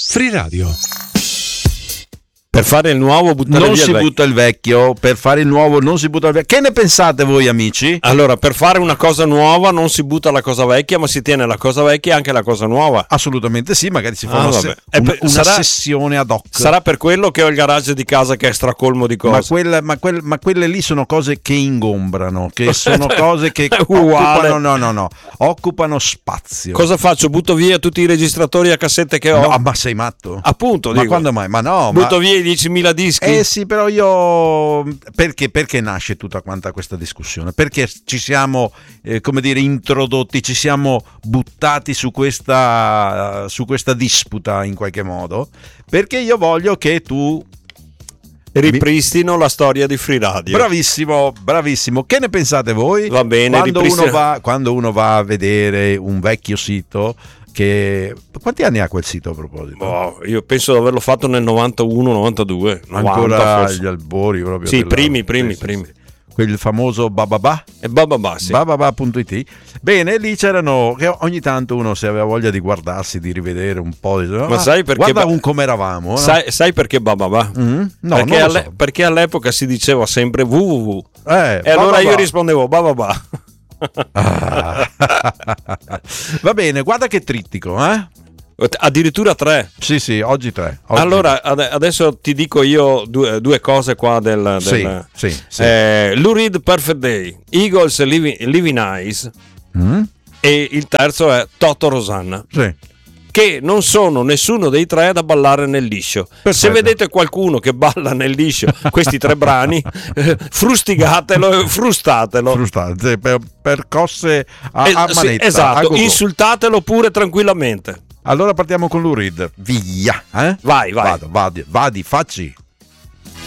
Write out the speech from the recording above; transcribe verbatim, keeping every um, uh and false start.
Free Radio. Per fare il nuovo buttare non via si il butta il vecchio, per fare il nuovo non si butta il vecchio. Che ne pensate voi, amici? Allora, per fare una cosa nuova non si butta la cosa vecchia, ma si tiene la cosa vecchia e anche la cosa nuova. Assolutamente sì, magari si fa Ah, una, vabbè. se- E una, per- una sarà- sessione ad hoc. Sarà per quello che ho il garage di casa che è stracolmo di cose. Ma, quella- ma, quel- ma quelle lì sono cose che ingombrano, che sono cose che Uguale. occupano, no, no, no, occupano spazio. Cosa faccio? Butto via tutti i registratori a cassette che ho? No, ma sei matto? Appunto, Ma dico. quando mai? Ma no, Butto ma... via i diecimila dischi. Eh sì, però io perché, perché nasce tutta quanta questa discussione? Perché ci siamo, eh, come dire, introdotti, ci siamo buttati su questa, su questa disputa in qualche modo? Perché io voglio che tu Ripristino la storia di Free Radio. Bravissimo, bravissimo. Che ne pensate voi? Va bene, Quando, ripristina- uno va, quando uno va a vedere un vecchio sito che... Quanti anni ha quel sito a proposito? Boh, io penso di averlo fatto nel novantuno novantadue. Ancora novanta forse. agli albori proprio. Sì, della- primi, primi, sì, sì, primi. sì. Quel famoso bababà. E bababà, sì. bababà punto it. Bene, lì c'erano che ogni tanto uno se aveva voglia di guardarsi, di rivedere un po' di... Ma sai perché guarda ba- un come eravamo, no? Sai, sai perché bababà? Mm? No, perché, non lo alle- so. perché all'epoca si diceva sempre www. Eh, E allora bababà. io rispondevo bababà. Ah. Va bene, guarda che trittico, eh? Addirittura tre. Sì, sì, oggi tre. Oggi Allora, ad- adesso ti dico io due, due cose qua del... Sì, del sì, sì. Eh, Lou Reed Perfect Day, Eagles Living, Living Eyes Mm? e il terzo è Toto Rosanna. Sì. Che non sono nessuno dei tre da ballare nel liscio. Perfetto. Se vedete qualcuno che balla nel liscio questi tre brani, eh, frustigatelo e frustatelo. Frustate, per, percosse a, Eh, a sì, manetta. a esatto, go-go. insultatelo pure tranquillamente. Allora partiamo con Lou Reed. Via, eh? Vai, vai. Vado, vadi, vadi, facci.